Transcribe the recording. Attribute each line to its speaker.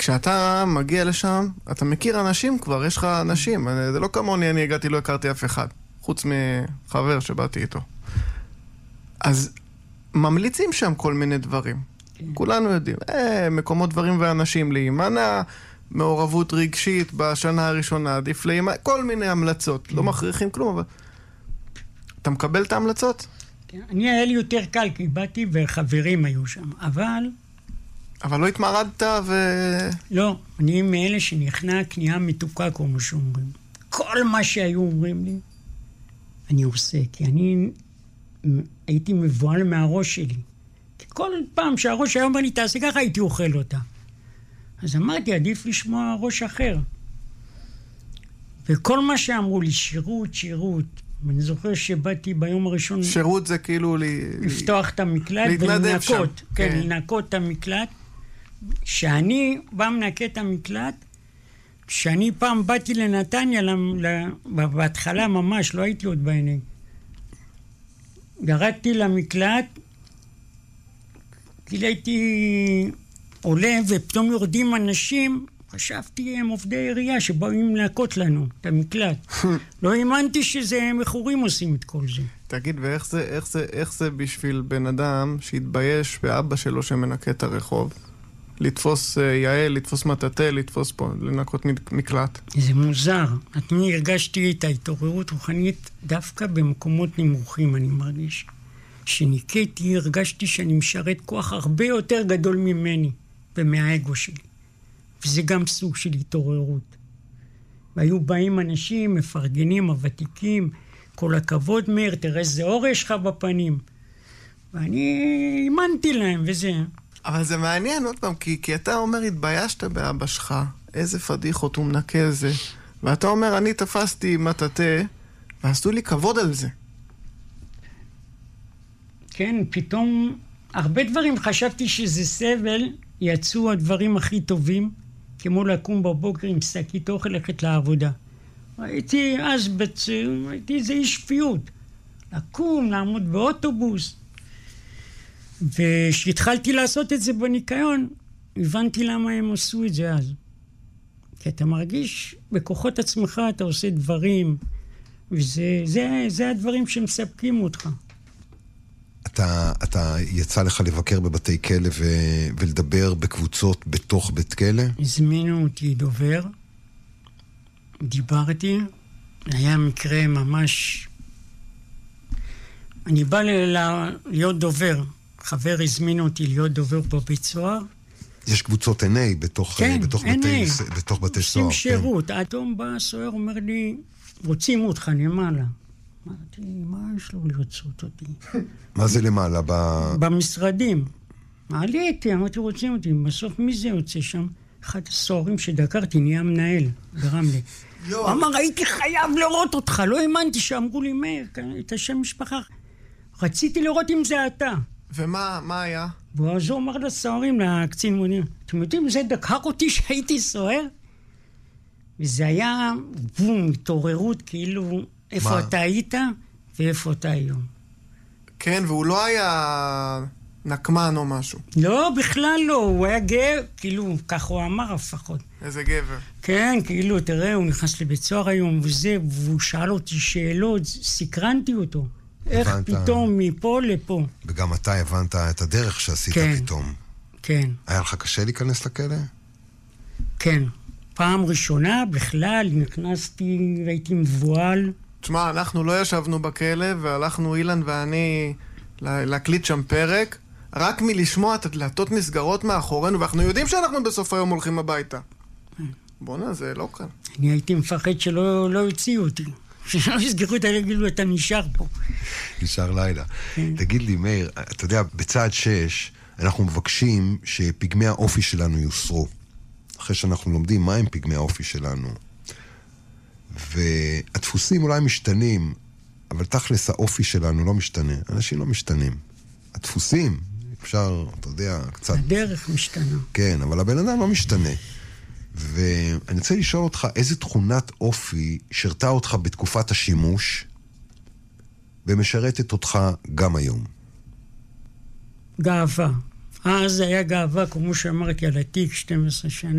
Speaker 1: כשאתה מגיע לשם, אתה מכיר אנשים כבר, יש לך אנשים. זה לא כמוני, אני הגעתי, לא הכרתי אף אחד. חוץ מחבר שבאתי איתו. אז ממליצים שם כל מיני דברים. כולנו יודעים. מקומות דברים ואנשים להימנע, מעורבות רגשית בשנה הראשונה, עדיף להימנע, כל מיני המלצות. לא מכריחים כלום, אבל... אתה מקבל את ההמלצות?
Speaker 2: אני היה לי יותר קל, כי באתי וחברים היו שם. אבל
Speaker 1: לא התמרדת
Speaker 2: לא, אני מאלה שנכנע כניעה מתוקה, כמו שאומרים. כל מה שהיו אומרים לי, אני עושה, כי אני הייתי מבועל מהראש שלי. כי כל פעם שהראש היה אומר לי, תעשה ככה, הייתי אוכל אותה. אז אמרתי, עדיף לשמוע ראש אחר. וכל מה שאמרו לי, שירות. אני זוכר שבאתי ביום הראשון...
Speaker 1: שירות זה כאילו
Speaker 2: לפתוח את המקלט ולנקות. כן, לנקות את המקלט. שאני בא מנקה את המקלט, שאני פעם באתי לנתניה, בהתחלה ממש, לא הייתי עוד בעיני. ירדתי למקלט, כאילו הייתי עולה ופתאום יורדים אנשים, חשבתי הם עובדי עירייה שבאים לנקות לנו את המקלט. לא האמנתי שזה מכורים עושים את כל זה.
Speaker 1: תגיד, ואיך זה בשביל בן אדם שהתבייש באבא שלו שמנקה את הרחוב? לתפוס יעל, לתפוס מטאטא, לתפוס פה, לנקות מקלט.
Speaker 2: זה מוזר. אני הרגשתי את ההתעוררות רוחנית דווקא במקומות נמוכים, אני מרגיש. כשניקאתי, הרגשתי שאני משרת כוח הרבה יותר גדול ממני ומהאגו שלי. וזה גם סוג של התעוררות. והיו באים אנשים, מפרגנים, הוותיקים, כל הכבוד מאיר, תראה איזה אור יש לך בפנים. ואני אימנתי להם וזה.
Speaker 1: אבל זה מעניין עוד פעם, כי אתה אומר, התביישת באבא שלך, איזה פדיחות הוא מנקה זה, ואתה אומר, אני תפסתי מטאטא, ועשו לי כבוד על זה.
Speaker 2: כן, פתאום, הרבה דברים חשבתי שזה סבל, יצאו הדברים הכי טובים, כמו לקום בבוקר עם שקית אוכל, ללכת לעבודה. הייתי אז הייתי איזה איש שפיות. לקום, לעמוד באוטובוס. וכשהתחלתי לעשות את זה בניקיון, הבנתי למה הם עשו את זה אז. כי אתה מרגיש בכוחות עצמך, אתה עושה דברים, וזה הדברים שמספקים אותך.
Speaker 3: אתה יצא לך לבקר בבתי כלא ולדבר בקבוצות בתוך בית כלא?
Speaker 2: הזמינו אותי דובר, דיברתי, היה מקרה ממש... אני בא להיות דובר, חבר הזמינו אותי להיות דובר בבית סוהר.
Speaker 3: יש קבוצות NA בתוך בתי סוהר.
Speaker 2: עושים שירות, האדום בא הסוהר, אומר לי, רוצים אותך למעלה. אמרתי, מה יש לו לרצות אותי?
Speaker 3: מה זה למעלה?
Speaker 2: במשרדים. עליתי, אמרתי, רוצים אותי. בסוף מי זה יוצא שם? אחד הסוהרים שדקרתי נהיה מנהל ברמלה. הוא אמר, הייתי חייב לראות אותך. לא האמנתי שאמרו לי, מאיר, את השם משפחה. רציתי לראות אם זה אתה.
Speaker 1: ומה היה?
Speaker 2: ואז הוא אמר לסוהרים, לקצין מודיעין, אתם יודעים, זה דקר אותי שהייתי סוהר? וזה היה בום, התעוררות, כאילו, איפה אתה היית ואיפה אתה היום.
Speaker 1: כן, והוא לא היה נקמן או משהו.
Speaker 2: לא, בכלל לא, הוא היה גבר, כאילו, כך הוא אמר לפחות.
Speaker 1: איזה גבר.
Speaker 2: כן, כאילו, תראה, הוא נכנס לבית סוהר היום וזה, והוא שאל אותי שאלות, סקרנתי אותו. איך פתאום מפה לפה.
Speaker 3: וגם אתה הבנת את הדרך שעשית פתאום.
Speaker 2: כן.
Speaker 3: היה לך קשה להיכנס לכלא?
Speaker 2: כן. פעם ראשונה בכלל נכנסתי והייתי מבועל.
Speaker 1: תשמע, אנחנו לא ישבנו בכלא והלכנו אילן ואני להקליט שם פרק רק מלשמוע את הדלתות נסגרות מאחורינו ואנחנו יודעים שאנחנו בסוף היום הולכים הביתה. בוא'נה, זה לא כאן.
Speaker 2: אני הייתי מפחד שלא יוציאו אותי. שלא יסגרו את הלגילו, אתה נשאר פה.
Speaker 3: נשאר לילה. תגיד לי, מאיר, אתה יודע, בצעד 6 אנחנו מבקשים שפגמי האופי שלנו יוסרו. אחרי שאנחנו לומדים מה הם פגמי האופי שלנו. והדפוסים אולי משתנים, אבל תכלס האופי שלנו לא משתנה. אנשים לא משתנים. הדפוסים, אפשר, אתה יודע, קצת...
Speaker 2: הדרך משתנה.
Speaker 3: כן, אבל הבן אדם לא משתנה. ואני רוצה לשאול אותך, איזה תכונת אופי שרתה אותך בתקופת השימוש, ומשרתת אותך גם היום?
Speaker 2: גאווה. אז היה גאווה, כמו שאמרתי, על התיק 12 שנה.